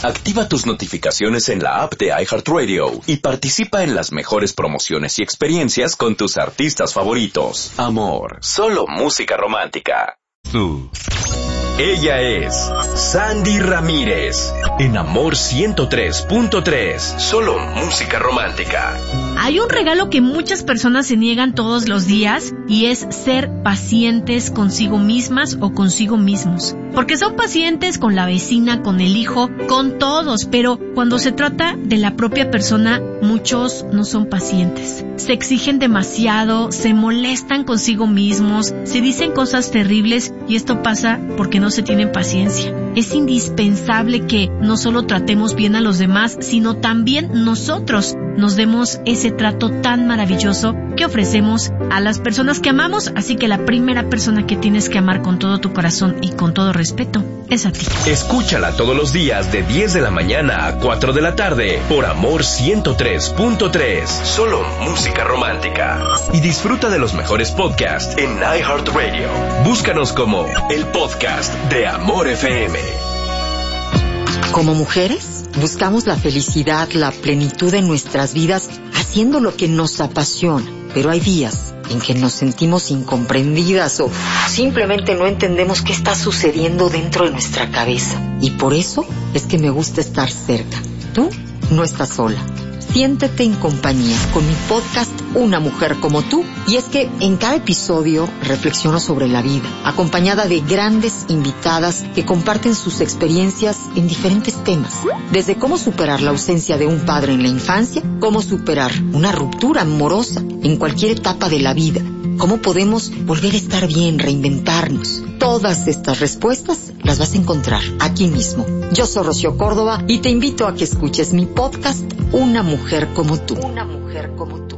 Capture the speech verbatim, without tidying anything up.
Activa tus notificaciones en la app de iHeartRadio y participa en las mejores promociones y experiencias con tus artistas favoritos. Amor, solo música romántica. Tú. Ella es Sandy Ramírez, en Amor ciento tres punto tres, solo música romántica. Hay un regalo que muchas personas se niegan todos los días y es ser pacientes consigo mismas o consigo mismos. Porque son pacientes con la vecina, con el hijo, con todos, pero cuando se trata de la propia persona, muchos no son pacientes. Se exigen demasiado, se molestan consigo mismos, se dicen cosas terribles y esto pasa porque no se tienen paciencia. Es indispensable que no solo tratemos bien a los demás, sino también nosotros nos demos ese trato tan maravilloso que ofrecemos a las personas que amamos. Así que la primera persona que tienes que amar con todo tu corazón y con todo respeto es a ti. Escúchala todos los días de diez de la mañana a cuatro de la tarde por Amor ciento tres punto tres, solo música romántica. Y disfruta de los mejores podcasts en iHeartRadio. Búscanos como el podcast de Amor F M. Como mujeres, buscamos la felicidad, la plenitud en nuestras vidas, haciendo lo que nos apasiona. Pero hay días en que nos sentimos incomprendidas o simplemente no entendemos qué está sucediendo dentro de nuestra cabeza. Y por eso es que me gusta estar cerca. Tú no estás sola. Siéntete en compañía con mi podcast Una Mujer Como Tú. Y es que en cada episodio reflexiono sobre la vida, acompañada de grandes invitadas que comparten sus experiencias en diferentes temas. Desde cómo superar la ausencia de un padre en la infancia, cómo superar una ruptura amorosa en cualquier etapa de la vida, cómo podemos volver a estar bien, reinventarnos. Todas estas respuestas las vas a encontrar aquí mismo. Yo soy Rocío Córdoba y te invito a que escuches mi podcast Una Mujer Como Tú. Una Mujer Como Tú.